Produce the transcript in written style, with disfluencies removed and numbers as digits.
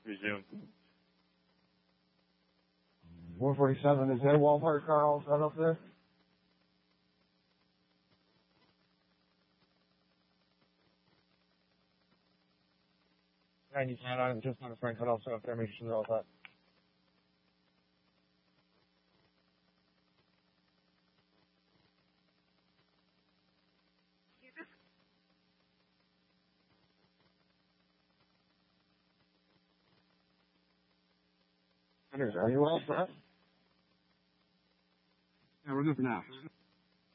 Resume. 147, is that Walmart car all set up there? And you plan on just on the front cut off set up there, make sure they're all set. Are you all set? Yeah, we're good for now.